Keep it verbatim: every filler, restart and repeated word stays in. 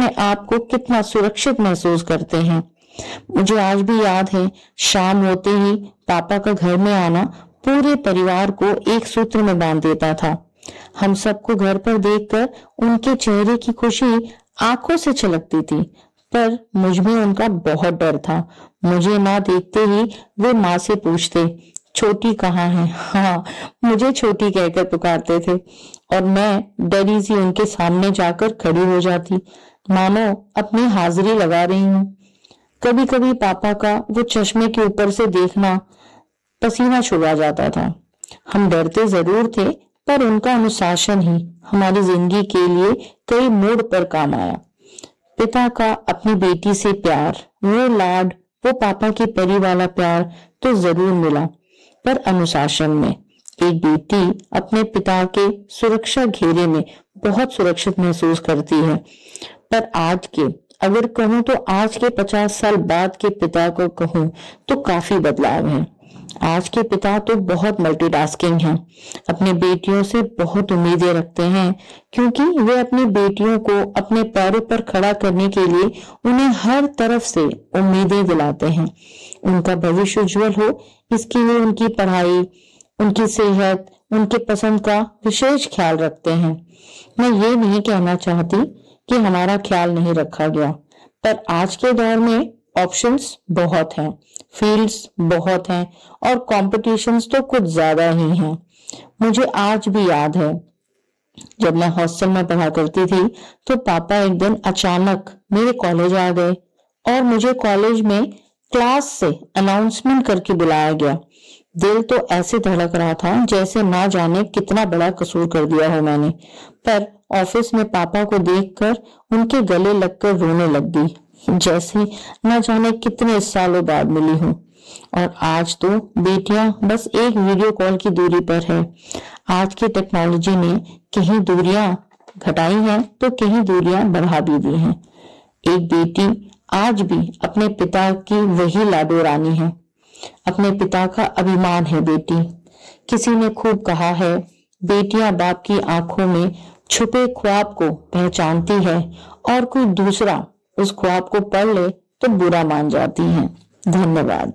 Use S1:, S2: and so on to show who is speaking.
S1: अपने आप को कितना सुरक्षित महसूस करते हैं। मुझे आज भी याद है, शाम होते ही पापा का घर में आना पूरे परिवार को एक सूत्र में बांध देता था। हम सबको घर पर देखकर उनके चेहरे की खुशी आंखों से छलकती थी, पर मुझ में उनका बहुत डर था। मुझे ना देखते ही वे माँ से पूछते, छोटी कहाँ है? हाँ, मुझे छोटी कहकर पुकारते थे और मैं डरी सी उनके सामने जाकर खड़ी हो जाती, मानो अपनी हाजिरी लगा रही हूँ। कभी कभी पापा का वो चश्मे के ऊपर से देखना पसीना छुड़ा जाता था। हम डरते जरूर थे, पर उनका अनुशासन ही हमारी जिंदगी के लिए कई मोड़ पर काम आया। पिता का अपनी बेटी से प्यार, वो लाड, वो पापा की परी वाला प्यार तो जरूर मिला, पर अनुशासन में। एक बेटी अपने पिता के सुरक्षा घेरे में बहुत सुरक्षित महसूस करती है, पर आज के अगर कहूँ तो आज के पचास साल बाद के पिता को कहूँ तो काफी बदलाव है। आज के पिता तो बहुत मल्टीटास्किंग हैं, अपने बेटियों से बहुत उम्मीदें रखते हैं, क्योंकि वे अपनी बेटियों को अपने पैरों पर खड़ा करने के लिए उन्हें हर तरफ से उम्मीदें दिलाते हैं। उनका भविष्य उज्जवल हो, इसके लिए उनकी पढ़ाई, उनकी सेहत, उनके पसंद का विशेष ख्याल रखते हैं। मैं ये नहीं कहना चाहती कि हमारा ख्याल नहीं रखा गया, पर आज के दौर में ऑप्शंस बहुत हैं, फील्ड्स बहुत हैं और कॉम्पिटिशन्स तो कुछ ज्यादा ही हैं। मुझे आज भी याद है, जब मैं हॉस्टल में पढ़ा करती थी तो पापा एक दिन अचानक मेरे कॉलेज आ गए और मुझे कॉलेज में क्लास से अनाउंसमेंट करके बुलाया गया। दिल तो ऐसे धड़क रहा था जैसे ना जाने कितना बड़ा कसूर कर दिया हो मैंने, पर ऑफिस में पापा को देखकर उनके गले लगकर रोने लग गई, जैसे ना जाने कितने सालों बाद मिली हूँ। और आज तो बेटियां बस एक वीडियो कॉल की दूरी पर है। आज की टेक्नोलॉजी ने कहीं दूरियां घटाई हैं तो कहीं दूरियां बढ़ा भी दी हैं। एक बेटी आज भी अपने पिता की वही लाडो रानी है, अपने पिता का अभिमान है बेटी। किसी ने खूब कहा है, बेटियां बाप की आंखों में छुपे ख्वाब को पहचानती है और कोई दूसरा उस ख्वाब को पढ़ ले तो बुरा मान जाती हैं। धन्यवाद।